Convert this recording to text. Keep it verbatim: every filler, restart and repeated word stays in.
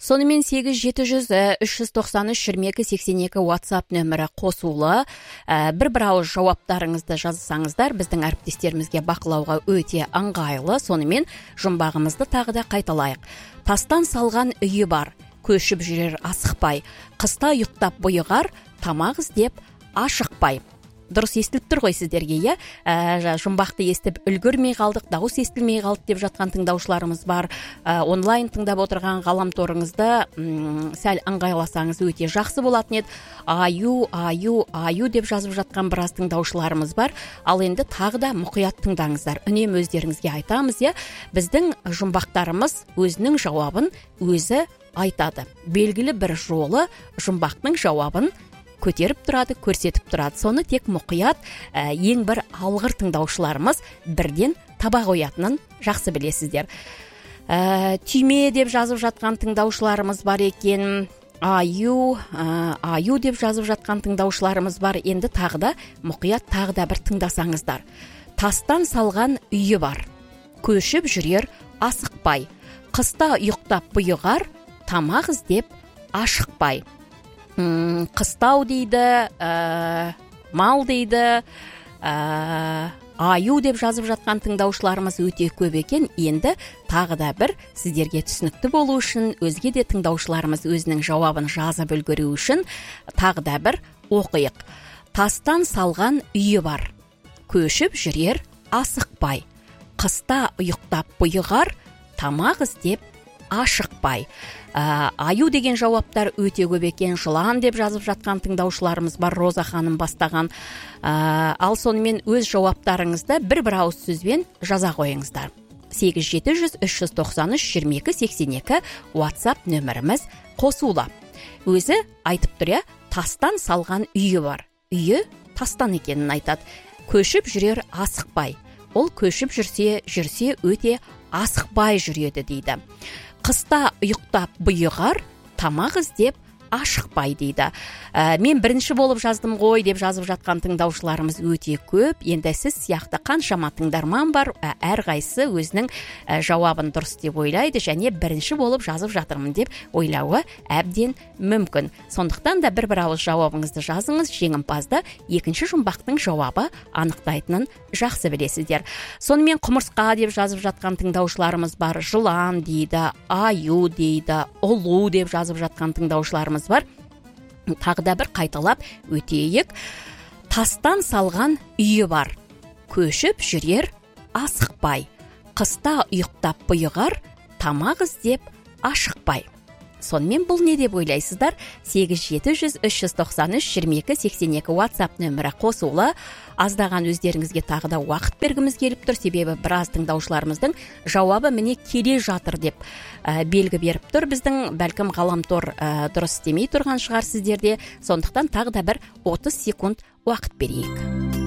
Сонымен сегіз жеті жүз үш жүз тоқсан үш жиырма екі сексен екі WhatsApp нөмірі қосулы. Бір бір ауыз жауаптарыңызды жазсаңыздар, біздің әріптестерімізге бақылауға өте ыңғайлы. Сонымен жұмбағымызды тағы да қайталайық. Тастан салған үйі бар, көшіп жүрер асықпай, қыста ұйықтап бұйығар, тамақ іздеп ашықпай. Дұрыс естіліп тұр ғой сіздерге, иә? Ә, жұмбақты естіп үлгермей қалдық, дауыс естілмей қалды деп жатқан тыңдаушыларымыз бар. Ә, онлайн тыңдап отырған ғаламторыңызды м, сәл ыңғайласаңыз өте жақсы болатын еді. Аю, аю, аю деп жазып жатқан біраз тыңдаушыларымыз бар. Ал енді тағы да мұқият тыңдаңыздар. Үнем өздеріңізге айтамыз, иә? Біздің жұмбақтарымыз өзінің жауабын өзі айтады. Белгілі бір жолы жұмбақтың жауабын көтеріп тұрады, көрсетіп тұрады. Соны тек мұқият, ә, ең бір алғыр тыңдаушыларымыз бірден таба қоятынын жақсы білесіздер. Ә, түйме деп жазып жатқан тыңдаушыларымыз бар екен. Аю, ә, аю деп жазып жатқан тыңдаушыларымыз бар. Енді тағы да мұқият тағы да бір тыңдасаңыздар. Тастан салған үйі бар, көшіп жүрер асықпай, қыста ұйықтап бұйығар, тамақ іздеп ашықпай. М, қыстау дейді, ә, мал дейді, ә, аю деп жазып жатқан тыңдаушыларымыз өте көп екен. Енді тағы да бір сіздерге түсінікті болу үшін, өзге де тыңдаушыларымыз өзінің жауабын жазып үлгеру үшін тағы да бір оқиық. Тастан салған үйі бар, көшіп жүрер асықпай, қыста ұйықтап бұйығар, тамақ іздеп ашықпай. Ә, аю деген жауаптар өте көп екен. Жылан деп жазып жатқан тыңдаушыларымыз бар, Роза ханым бастаған. Ә, ал сонымен өз жауаптарыңызды бір-бір ауыз сөзбен жаза қойыңыздар. сегіз жеті жүз үш жүз тоқсан үш жиырма екі сексен екі WhatsApp нөміріміз қосулы. Өзі айтып тұр, иә, тастан салған үйі бар. Үйі тастан екенін айтады. Көшіп жүрер асықпай. Ол көшіп жүрсе, жүрсе өте асықпай жүреді дейді. Қыста ұйықтап бұйығар, тамақ іздеп ашықпай дейді. Ә, мен бірінші болып жаздым ғой деп жазып жатқан тыңдаушыларымыз өте көп. Енді сіз сияқты қаншама тыңдарман бар, ә, әрқайсысы өзінің ә, жауабын дұрыс деп ойлайды және бірінші болып жазып жатырмын деп ойлауы әбден мүмкін. Сондықтан да бір-бір ауыз жауабыңызды жазыңыз, жеңімпазды екінші жұмбақтың жауабы анықтайтынын жақсы білесіздер. Сонымен құмырсқа деп жазып жатқан тыңдаушыларымыз бар, жылан дейді, аю дейді, ұлу деп жазып жатқан тыңдаушыларымыз бар. Тағы да бір қайталап өтейік. Тастан салған үйі бар, көшіп жүрер асықпай, қыста ұйықтап бұйығар, тамақ іздеп ашықпай. Сонымен бұл не деп ойлайсыздар? сегіз жеті жүз үш жүз тоқсан үш жиырма екі сексен екі WhatsApp нөмірі қосулы. Аздаған өздеріңізге тағы да уақыт бергіміз келіп тұр, себебі біраз тыңдаушыларымыздың жауабы міне келе жатыр деп ә, белгі беріп тұр. Біздің бәлкім ғаламтор ә, дұрыс істемей тұрған шығар сіздерде. Сондықтан тағы да бір отыз секунд уақыт берейік.